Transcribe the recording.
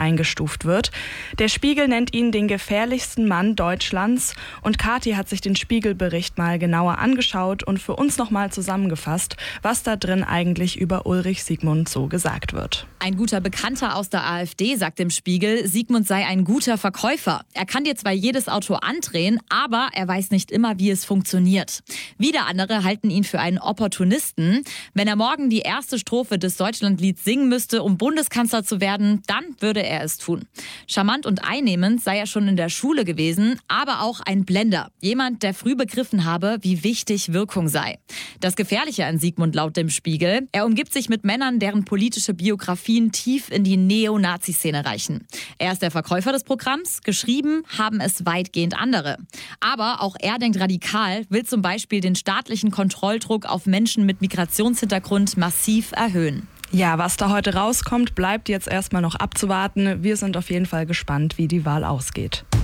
eingestuft wird. Der Spiegel nennt ihn den gefährlichsten Mann Deutschlands und Kathi hat sich den Spiegelbericht mal genauer angeschaut und für uns nochmal zusammengefasst, was da drin eigentlich über Ulrich Siegmund so gesagt wird. Ein guter Bekannter aus der AfD sagt im Spiegel, Siegmund sei ein guter Verkäufer. Er kann dir zwar jedes Auto andrehen, aber er weiß nicht immer, wie es funktioniert. Wieder andere halten ihn für einen Opportunisten. Wenn er morgen die erste Strophe des Deutschlandlieds singen müsste, um Bundeskanzler zu werden, dann würde er es tun. Charmant und einnehmend sei er schon in der Schule gewesen, aber auch ein Blender. Jemand, der früh begriffen habe, wie wichtig Wirkung sei. Das Gefährliche an Siegmund laut dem Spiegel, er umgibt sich mit Männern, deren politische Biografien tief in die Neonazi-Szene reichen. Er ist der Verkäufer des Programms, geschrieben haben es weitgehend andere. Aber auch er denkt radikal, will zum Beispiel den staatlichen Kontrolldruck auf Menschen mit Migrationshintergrund massiv erhöhen. Ja, was da heute rauskommt, bleibt jetzt erstmal noch abzuwarten. Wir sind auf jeden Fall gespannt, wie die Wahl ausgeht.